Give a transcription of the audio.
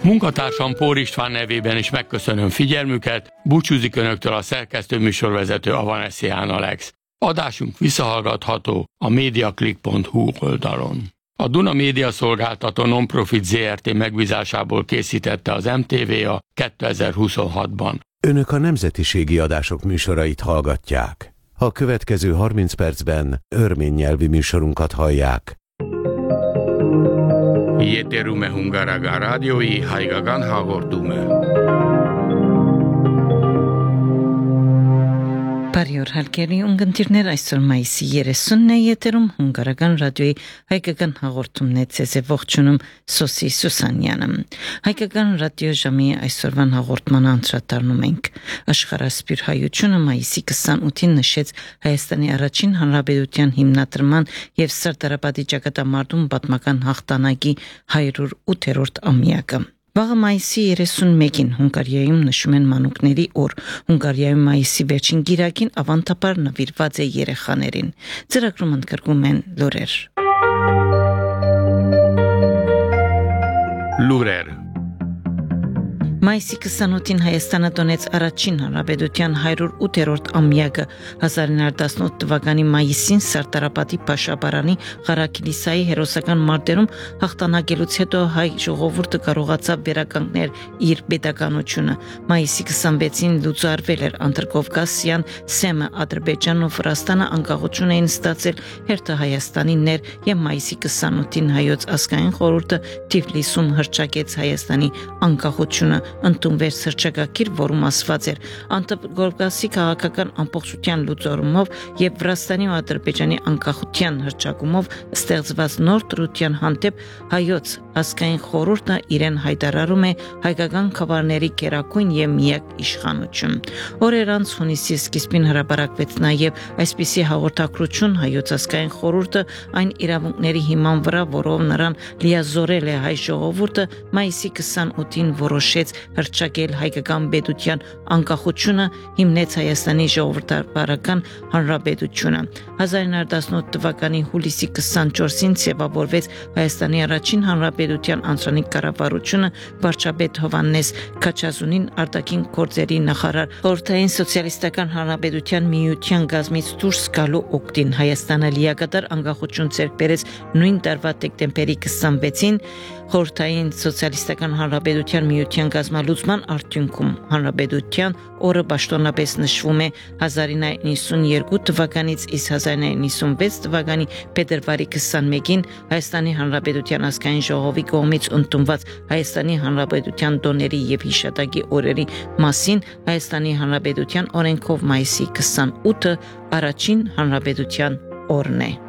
Munkatársam Pór István nevében is megköszönöm figyelmüket, búcsúzik önöktől a szerkesztő műsorvezető Avanesian Alex. Adásunk visszahallgatható a mediaclick.hu oldalon. A Duna Média Szolgáltató Nonprofit Zrt. Megbízásából készítette az MTVA 2026-ban. Önök a nemzetiségi adások műsorait hallgatják. A következő 30 percben örmény nyelvi műsorunkat hallják. Jeterume hungaraga rádiói haigagan hagordume. Բարի օր հարգելի ունկնդիրներ, այսօր մայիսի 30-ն է եթերում հունգարական ռադիոյի հայկական հաղորդումն է ձեզ է ողջունում Սոսի Սուսանյանը։ Հայկական ռադիո ժամի այսօրվան հաղորդման անդրադառնում ենք։ Աշխարհասփյուր հայությունը մայիսի 28-ին նշեց Հայաստանի առաջին հանրապետության հիմնադրման եւ Սարդարապետի ճակատամարտում պատմական հաղթանակի 108-րդ ամյակը։ Վաղը մայիսի 31-ին Հունգարիայում նշում են մանուկների օր։ Հունգարիայում մայիսի վերջին գիրակին ավանդաբար նվիրված է երեխաներին։ Ծրագրում ընդգրկում են լուրեր։ Լուրեր։ Մայիսի 28-ին Հայաստանը տոնեց առաջին հանրապետության 108-րդ ամյակը 1918 թվականի մայիսին Սարդարապետի Փաշաբարանի Ղարաքիլիսայի հերոսական մարտերում հաղթանակելուց հետո հայ ժողովուրդը կարողացավ վերականգնել իր պետականությունը։ Մայիսի 26-ին լուծարվել էր Անդրկովկասյան Սեմը, Ադրբեջանն ու Վրաստանը անկախություն էին ստացել Հերթը-Հայաստանի ներ եւ մայիսի 28-ին հայոց ազգային խորհուրդը Թիֆլիսում հռչակեց Հայաստանի անկախությունը։ Ընդունվեց հռչակագիր, որում ասված էր Անդրկովկասի քաղաքական ամբողջության լուծարումով եւ Վրաստանի ու Ադրբեջանի անկախության հռչակումով ստեղծված նոր դրության հանդեպ հայոց ազգային խորհուրդը իրեն հայտարարում է հայկական քավարների կերակույն եւ միակ իշխանություն։ Օրեր անց հունիսի սկիզբին հրապարակվեց նաեւ այսպիսի հաղորդակցություն հայոց ազգային խորհուրդը այն իրավունքների հիման վրա, որով նրան լիազորել է հայ ժողովուրդը մայիսի 28-ին որոշեց հռչակել հայկական պետության անկախությունը, հիմնեց Հայաստանի ժողովրդավարական հանրապետությունը։ 1918 թվականի հուլիսի 24-ին ձևավորվեց Հայաստանի առաջին հանրապետության անձնանիկ կառավարությունը, վարչապետ Հովհաննես Քաչազունին արտաքին գործերի նախարար, խորհրդային սոցիալիստական հանրապետության միության գազմից դուրս գալու օգտին Հայաստանը լիակատար անկախություն ձեռք բերեց նույն տարվա դեկտեմբերի 26-ին խորհրդային սոցիալիստական հանրապետության միության գազմալուծման արդյունքում հանրապետության օրը պաշտոնապես նշվում է 1992 թվականից իսկ 1996 թվականի փետրվարի 21-ին Հայաստանի հանրապետության ազգային ժողովի կողմից ընդունված Հայաստանի հանրապետության տոների եւ հիշատակի օրերի մասին Հայաստանի հանրապետության օրենքով մայիսի 28-ը առաջին հանրապետության օրն է։